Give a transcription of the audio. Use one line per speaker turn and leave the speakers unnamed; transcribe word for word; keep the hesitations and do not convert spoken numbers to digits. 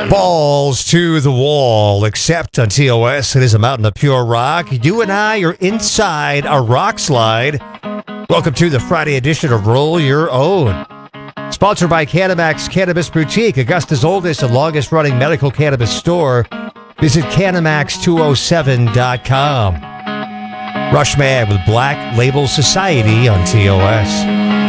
Balls to the wall, except on T O S. It is a mountain of pure rock. You and I are inside a rock slide. Welcome to the Friday edition of Roll Your Own. Sponsored by Canamax Cannabis Boutique, Augusta's oldest and longest running medical cannabis store. Visit canamax two oh seven dot com. Rushman with Black Label Society on T O S.